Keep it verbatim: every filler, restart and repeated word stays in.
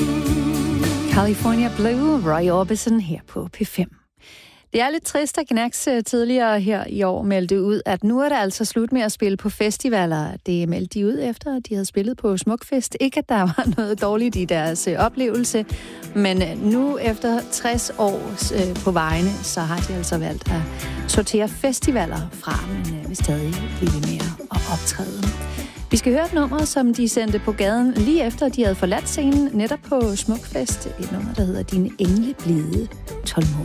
California Blue, Roy Orbison her på P fem. Det er lidt trist, at Knacks tidligere her i år meldte ud, at nu er det altså slut med at spille på festivaler. Det meldte de ud efter, at de havde spillet på Smukfest. Ikke, at der var noget dårligt i deres oplevelse, men nu efter tres år på vejene, så har de altså valgt at sortere festivaler fra, men vil stadig blive mere og optræde. Vi skal høre et nummer, som de sendte på gaden lige efter, de havde forladt scenen netop på Smukfest. Et nummer, der hedder Dine engle blide tålmodighed.